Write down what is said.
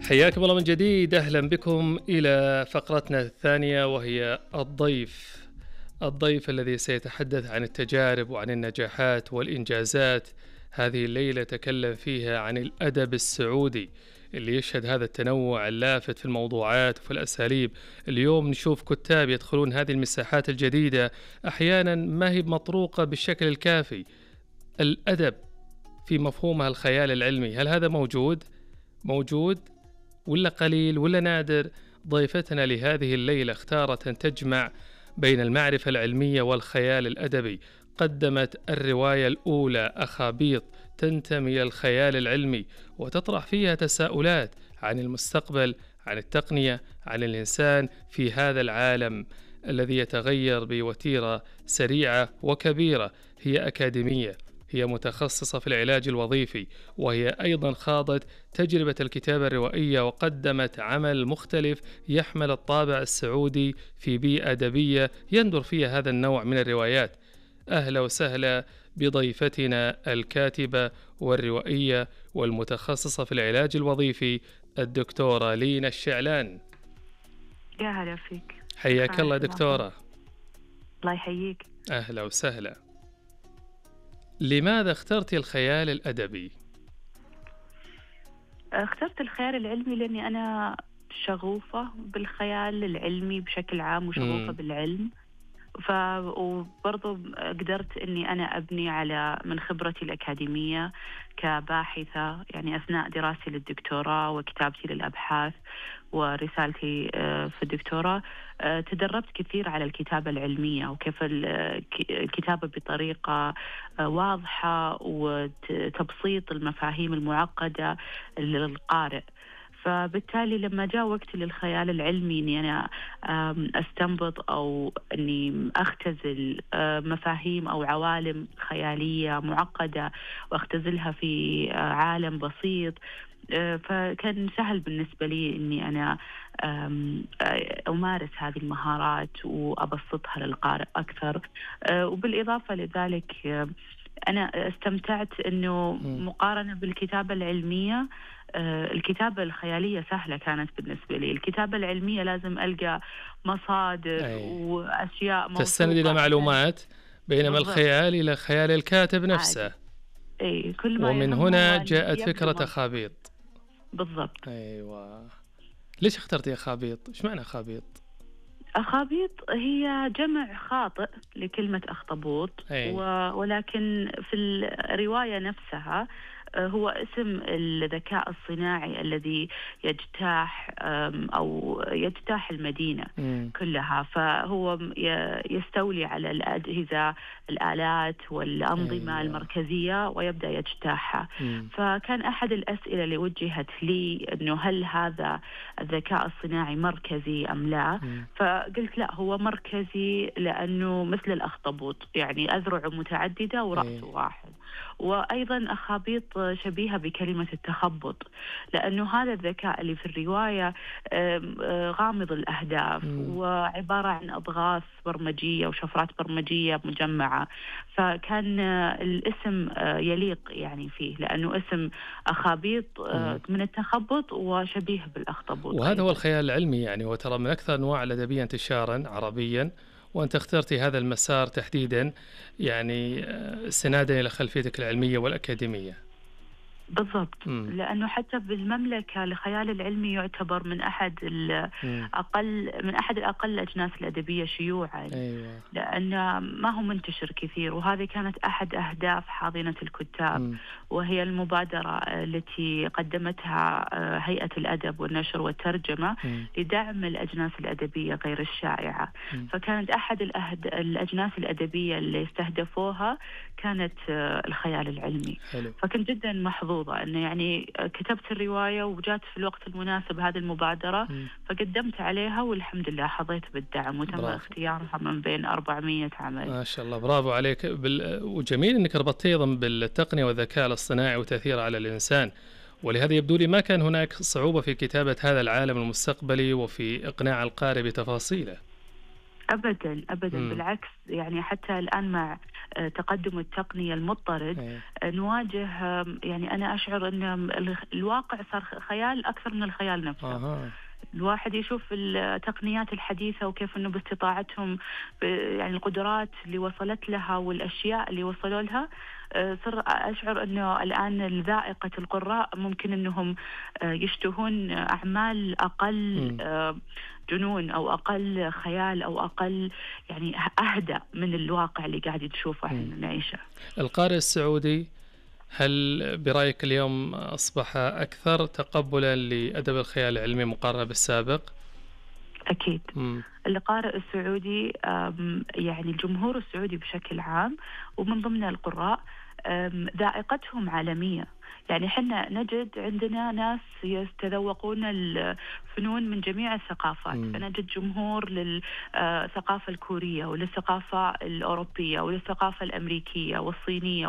حياكم الله من جديد، أهلا بكم إلى فقرتنا الثانية وهي الضيف الذي سيتحدث عن التجارب وعن النجاحات والإنجازات. هذه الليلة تكلم فيها عن الأدب السعودي اللي يشهد هذا التنوع اللافت في الموضوعات وفي الأساليب. اليوم نشوف كتاب يدخلون هذه المساحات الجديدة أحيانا ما هي مطروقة بالشكل الكافي. الأدب في مفهومها الخيال العلمي، هل هذا موجود ولا قليل ولا نادر؟ ضيفتنا لهذه الليلة اختارت أن تجمع بين المعرفة العلمية والخيال الأدبي. قدمت الرواية الأولى أخابيط تنتمي إلى الخيال العلمي وتطرح فيها تساؤلات عن المستقبل، عن التقنية، عن الإنسان في هذا العالم الذي يتغير بوتيرة سريعة وكبيرة. هي أكاديمية، هي متخصصة في العلاج الوظيفي، وهي أيضا خاضت تجربة الكتابة الروائية وقدمت عمل مختلف يحمل الطابع السعودي في بيئة أدبية يندر فيها هذا النوع من الروايات. أهلا وسهلا بضيفتنا الكاتبة والروائية والمتخصصة في العلاج الوظيفي الدكتورة لينا الشعلان. يا هلا فيك. حياك الله دكتورة. الله يحييك. أهلا وسهلا. لماذا اخترت الخيال الأدبي؟ اخترت الخيال العلمي لأني أنا شغوفة بالخيال العلمي بشكل عام وشغوفة بالعلم. وبرضو قدرت أني أنا أبني على من خبرتي الأكاديمية كباحثة، يعني أثناء دراستي للدكتوراه وكتابتي للأبحاث ورسالتي في الدكتوراه. تدربت كثير على الكتابة العلمية وكيف الكتابة بطريقة واضحة وتبسيط المفاهيم المعقدة للقارئ. فبالتالي لما جاء وقت للخيال العلمي أني أنا أستنبط أو أني أختزل مفاهيم أو عوالم خيالية معقدة وأختزلها في عالم بسيط، فكان سهل بالنسبة لي أني أنا أمارس هذه المهارات وأبسطها للقارئ أكثر. وبالإضافة لذلك أنا استمتعت أنه مقارنة بالكتابة العلمية، الكتابة الخيالية سهلة كانت بالنسبة لي. الكتابة العلمية لازم ألقى مصادر وأشياء موثوقة تستند إلى معلومات، بينما بالضبط. الخيال إلى خيال الكاتب نفسه. كل ما ومن هنا جاءت فكرة أخابيط. بالضبط. أيوة. ليش اخترتي أخابيط؟ إيش معنى أخابيط؟ أخابيط هي جمع خاطئ لكلمة أخطبوط، ولكن في الرواية نفسها هو اسم الذكاء الصناعي الذي يجتاح أو يجتاح المدينة كلها. فهو يستولي على الأجهزة، الآلات والأنظمة المركزية ويبدأ يجتاحها. فكان أحد الأسئلة اللي وجهت لي أنه هل هذا الذكاء الصناعي مركزي أم لا؟ فقلت لا، هو مركزي لأنه مثل الأخطبوط، يعني أذرع متعددة ورأس واحد. وأيضا أخابيط شبيهة بكلمة التخبط، لأنه هذا الذكاء اللي في الرواية غامض الأهداف وعبارة عن أضغاث برمجية وشفرات برمجية مجمعة. فكان الاسم يليق يعني فيه، لأنه اسم أخابيط من التخبط وشبيه بالأخطبوط. وهذا هو الخيال العلمي يعني، وترى من أكثر أنواع الأدبية انتشارا عربيا، وأنت اخترتي هذا المسار تحديدا يعني استنادا إلى خلفيتك العلمية والأكاديمية. بالضبط. لأنه حتى بالمملكة الخيال العلمي يعتبر من أحد الأقل الأجناس الأدبية شيوعا. أيوة. لأنه ما هو منتشر كثير، وهذه كانت أحد أهداف حاضنة الكتاب. وهي المبادرة التي قدمتها هيئة الأدب والنشر والترجمة لدعم الأجناس الأدبية غير الشائعة. فكانت أحد الأجناس الأدبية اللي استهدفوها كانت الخيال العلمي. حلو. فكنت جدا محظوظة أنه يعني كتبت الرواية وجات في الوقت المناسب هذه المبادرة، فقدمت عليها والحمد لله حظيت بالدعم وتم اختيارها من بين 400 عمل. ما شاء الله، برافو عليك. وجميل أنك ربطتي أيضا بالتقنية والذكاء الاصطناعي وتأثيره على الإنسان، ولهذا يبدو لي ما كان هناك صعوبة في كتابة هذا العالم المستقبلي وفي إقناع القارئ بتفاصيله. أبدا أبدا، بالعكس يعني حتى الآن مع تقدم التقنية المضطرد نواجه، يعني أنا أشعر أن الواقع صار خيال أكثر من الخيال نفسه. الواحد يشوف التقنيات الحديثة وكيف أنه باستطاعتهم يعني القدرات اللي وصلت لها والأشياء اللي وصلوا لها، صر أشعر أنه الآن ذائقة القراء ممكن أنهم يشتهون أعمال أقل جنون أو أقل خيال أو أقل يعني أهدى من الواقع اللي قاعد تشوفه احنا نعيشه. القارئ السعودي هل برأيك اليوم أصبح أكثر تقبلا لأدب الخيال العلمي مقارنة بالسابق؟ أكيد. القارئ السعودي يعني الجمهور السعودي بشكل عام ومن ضمن القراء ذائقتهم عالمية. يعني حنا نجد عندنا ناس يتذوقون الفنون من جميع الثقافات، فنجد جمهور للثقافة الكورية وللثقافة الأوروبية وللثقافة الأمريكية والصينية